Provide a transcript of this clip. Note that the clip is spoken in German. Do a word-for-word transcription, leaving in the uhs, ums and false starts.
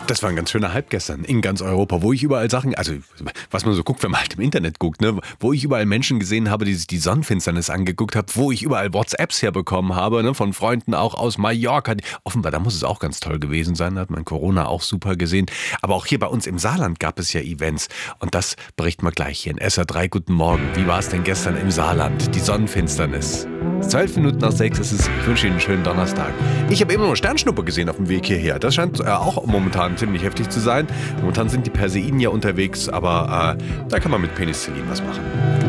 Das war ein ganz schöner Hype gestern in ganz Europa, wo ich überall Sachen, also was man so guckt, wenn man halt im Internet guckt, ne, wo ich überall Menschen gesehen habe, die sich die Sonnenfinsternis angeguckt haben, wo ich überall WhatsApps herbekommen habe, ne, von Freunden auch aus Mallorca. Offenbar, da muss es auch ganz toll gewesen sein, da hat man Corona auch super gesehen. Aber auch hier bei uns im Saarland gab es ja Events und das berichten wir gleich hier in S R drei. Guten Morgen. Wie war es denn gestern im Saarland? Die Sonnenfinsternis. Zwölf Minuten nach sechs ist es. Ich wünsche Ihnen einen schönen Donnerstag. Ich habe eben noch Sternschnuppe gesehen auf dem Weg hierher. Das scheint äh, auch momentan ziemlich heftig zu sein. Momentan sind die Perseiden ja unterwegs, aber äh, da kann man mit Penicillin was machen.